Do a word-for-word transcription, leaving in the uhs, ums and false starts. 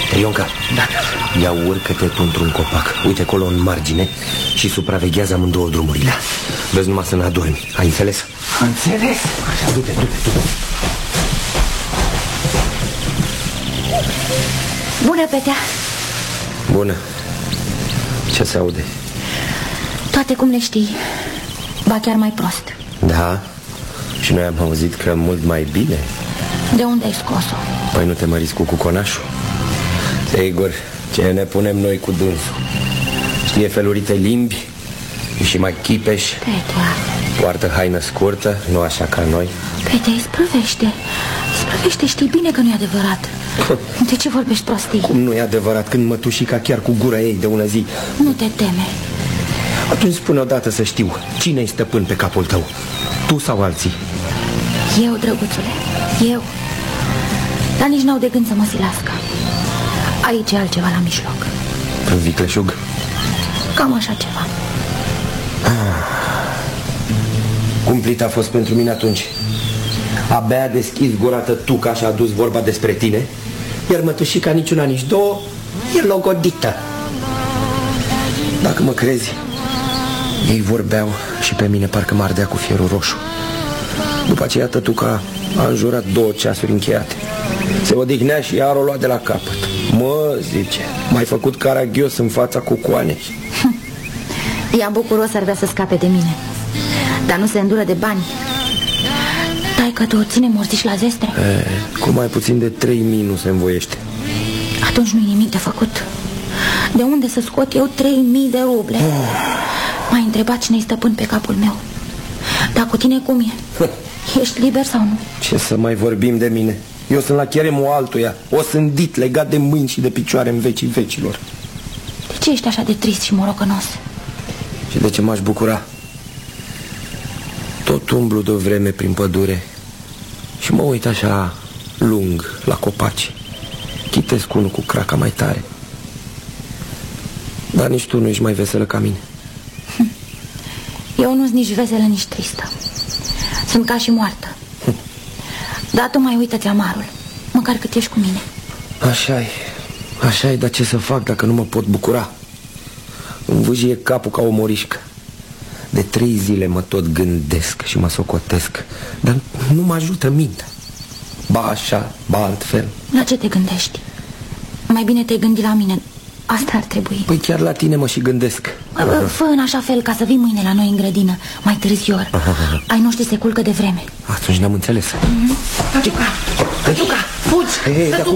Ionca, da. ia urcă-te tu într-un copac. Uite acolo în margine și supraveghează amândouă drumurile. Vezi numai să n-adormi, ai înțeles? Am înțeles. Așa, du-te, du-te, du-te. Bună, Petea. Bună. Ce se aude? Toate cum le știi, ba chiar mai prost. Da? Și noi am auzit că mult mai bine. De unde ai scos-o? Păi nu te măriți cu cuconașul? Sigur, ce ne punem noi cu dânsul? Știe felurite limbi și mai chipeș. Petea. Poartă haină scurtă, nu așa ca noi. Petea, îi sprăvește. Îi sprăvește, știi bine că nu e adevărat. De ce vorbești prostii? Cum nu e adevărat când mătușica chiar cu gura ei de una zi? Nu te teme. Atunci spune odată să știu, cine-i stăpân pe capul tău? Tu sau alții? Eu, drăguțule, eu. Dar nici n-au de gând să mă silească. Aici e altceva la mijloc. Un vicleșug? Cam așa ceva. ah. Cumplit a fost pentru mine atunci. Abia a deschis gura tătuca și a adus vorba despre tine, iar mătușica niciuna, nici două e logodită. Dacă mă crezi, ei vorbeau și pe mine parcă mă ardea cu fierul roșu. După aceea tătuca a înjurat două ceasuri încheiate. Se odihnea și iar o lua de la capăt. Mă, zice, m-ai făcut caragios în fața cucoanei. Ea bucuros ar vrea să scape de mine, dar nu se îndură de bani. Taică tu o ține morțiși la zestre? E, cu mai puțin de trei mii nu se învoiește. Atunci nu-i nimic de făcut. De unde să scot eu trei mii de ruble? Oh. M-ai întrebat cine-i stăpân pe capul meu. Dar cu tine cum e? Ești liber sau nu? Ce să mai vorbim de mine? Eu sunt la cheremul altuia, o sândit, legat de mâini și de picioare în vecii vecilor. De ce ești așa de trist și morocănos? Și de ce m-aș bucura? Tot umblu de o vreme prin pădure și mă uit așa lung la copaci. Chitesc unul cu craca mai tare. Dar nici tu nu ești mai veselă ca mine. Eu nu-s nici veselă, nici tristă. Sunt ca și moartă. Dar tu mai uită-ți amarul, măcar cât ești cu mine. Așa-i, așa-i, dar ce să fac dacă nu mă pot bucura? Îmi vâjie capul ca o morișcă. De trei zile mă tot gândesc și mă socotesc, dar nu mă ajută mintea. Ba așa, ba altfel. La ce te gândești? Mai bine te gândi la mine. Asta ar trebui. Păi chiar la tine mă și gândesc. Fă în așa fel ca să vii mâine la noi în grădină, mai târziu. Ai noștri se culcă de vreme. Atunci n-am înțeles. Tătuca, Tătuca, fugi!